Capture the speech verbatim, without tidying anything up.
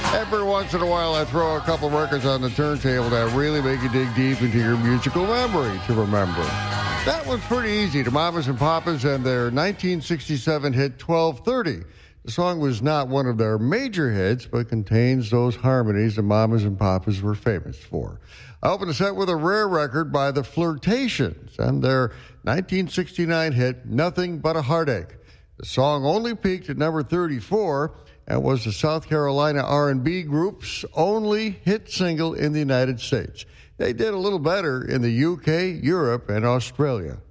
Every once in a while, I throw a couple records on the turntable that really make you dig deep into your musical memory to remember. That one's pretty easy. The Mamas and Papas and their nineteen sixty-seven hit twelve thirty. The song was not one of their major hits, but contains those harmonies the Mamas and Papas were famous for. I opened the set with a rare record by the Flirtations and their nineteen sixty-nine hit Nothing But a Heartache. The song only peaked at number thirty-four and was the South Carolina R and B group's only hit single in the United States. They did a little better in the U K, Europe, and Australia.